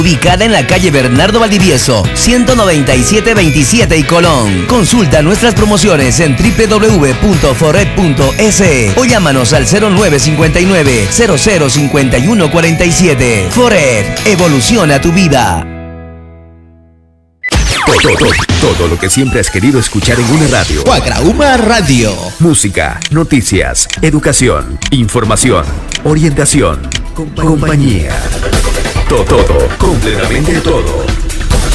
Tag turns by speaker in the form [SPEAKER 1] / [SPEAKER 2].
[SPEAKER 1] Ubicada en la calle Bernardo Valdivieso, 197-27 y Colón. Consulta nuestras promociones en www.foret.es o llámanos al 0959-005147. Foret, evoluciona tu vida.
[SPEAKER 2] Todo lo que siempre has querido escuchar en una radio.
[SPEAKER 3] Guagrauma Radio.
[SPEAKER 2] Música, noticias, educación, información, orientación, compañía. Todo, completamente todo.